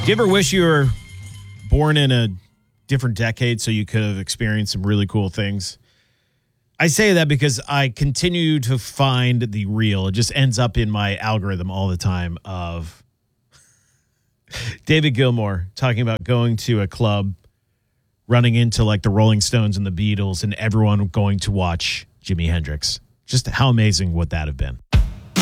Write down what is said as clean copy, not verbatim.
Do you ever wish you were born in a different decade so you could have experienced some really cool things? I say that because I continue to find the reel. It just ends up in my algorithm all the time of David Gilmour talking about going to a club, running into like the Rolling Stones and the Beatles, and everyone going to watch Jimi Hendrix. Just how amazing would that have been?